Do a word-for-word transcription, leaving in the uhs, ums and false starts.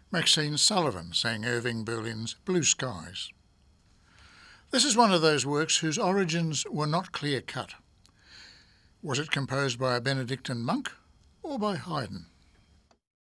Maxine Sullivan sang Irving Berlin's Blue Skies. This is one of those works whose origins were not clear-cut. Was it composed by a Benedictine monk or by Haydn?